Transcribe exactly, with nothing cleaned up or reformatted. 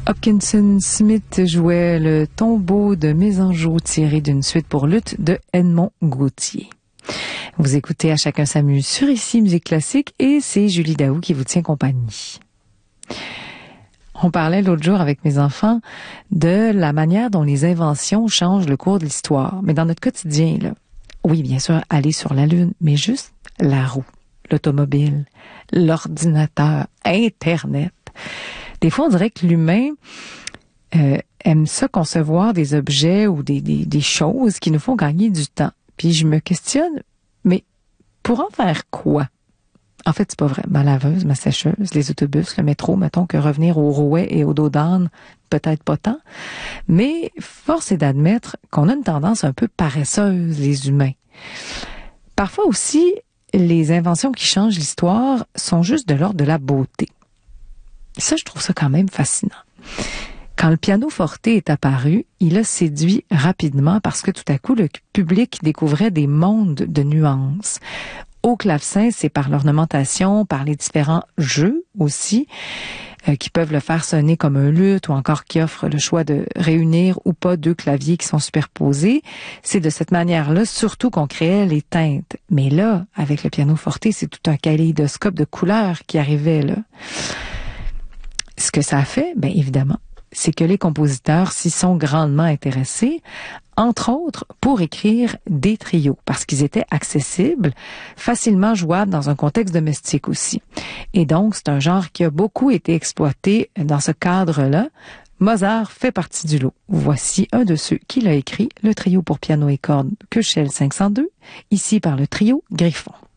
Hopkinson Smith jouait le tombeau de Mésanjou tiré d'une suite pour luth de Edmond Gauthier. Vous écoutez À chacun s'amuse sur Ici Musique Classique et c'est Julie Daou qui vous tient compagnie. On parlait l'autre jour avec mes enfants de la manière dont les inventions changent le cours de l'histoire. Mais dans notre quotidien, là, oui, bien sûr, aller sur la Lune, mais juste la roue, l'automobile, l'ordinateur, Internet. Des fois, on dirait que l'humain euh, aime ça concevoir des objets ou des, des, des choses qui nous font gagner du temps. Puis je me questionne, mais pour en faire quoi? En fait, c'est pas vrai. Ma laveuse, ma sécheuse, les autobus, le métro, mettons que revenir au rouet et au dos d'âne, peut-être pas tant. Mais force est d'admettre qu'on a une tendance un peu paresseuse, les humains. Parfois aussi, les inventions qui changent l'histoire sont juste de l'ordre de la beauté. Ça, je trouve ça quand même fascinant. Quand le piano-forte est apparu, il a séduit rapidement parce que tout à coup, le public découvrait des mondes de nuances. Au clavecin, c'est par l'ornementation, par les différents jeux aussi, euh, qui peuvent le faire sonner comme un luth ou encore qui offrent le choix de réunir ou pas deux claviers qui sont superposés. C'est de cette manière-là surtout qu'on créait les teintes. Mais là, avec le piano-forte, c'est tout un kaléidoscope de couleurs qui arrivait là. Ce que ça a fait, bien évidemment, c'est que les compositeurs s'y sont grandement intéressés, entre autres pour écrire des trios, parce qu'ils étaient accessibles, facilement jouables dans un contexte domestique aussi. Et donc, c'est un genre qui a beaucoup été exploité dans ce cadre-là. Mozart fait partie du lot. Voici un de ceux qui l'a écrit, le trio pour piano et cordes Köchel cinq cent deux, ici par le trio Griffon.